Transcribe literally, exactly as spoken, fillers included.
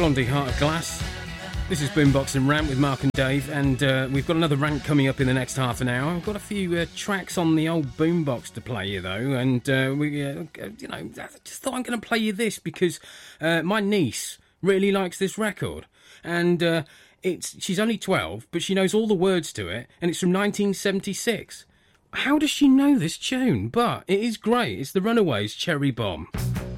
Blondie Heart of Glass. This is Boombox and Rant with Mark and Dave, and uh, we've got another rant coming up in the next half an hour. I've got a few uh, tracks on the old boombox to play you, though, and uh, we, uh, you know, I just thought I'm going to play you this because uh, my niece really likes this record, and uh, it's she's only twelve, but she knows all the words to it, and it's from nineteen seventy-six. How does she know this tune? But it is great. It's the Runaways' Cherry Bomb.